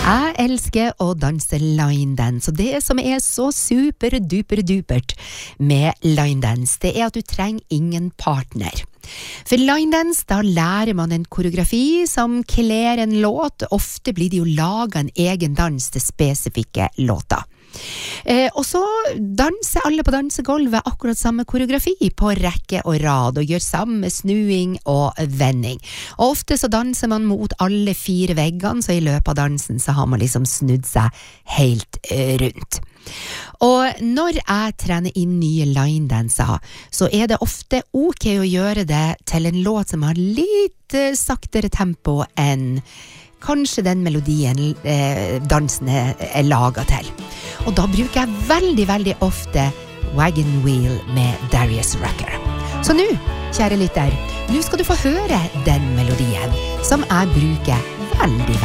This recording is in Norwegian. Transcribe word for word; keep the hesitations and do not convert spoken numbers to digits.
Jeg elsker å danse line dance, og det som er så super duper dupert med line dance, det er at du trenger ingen partner. For line dance, da lærer man en koreografi som kler en låt. Ofte blir det jo laget en egen dans til spesifikke låter. Eh, og så danser alle på dansegolvet akkurat samme koreografi på rekke og rad, og gjør samme snuing og vending. Og ofte så danser man mot alle fire veggene, så i løpet av dansen så har man liksom snudd seg helt eh, rundt. Og når jeg trener inn nye line-danser, så er det ofte ok å gjøre det til en låt som har litt eh, saktere tempo enn kanskje den melodien eh, dansen er, er laget til. Og da bruker jeg veldig, veldig ofte Wagon Wheel med Darius Rucker. Så nå, kjære lytter, nå skal du få høre den melodien som jeg bruker veldig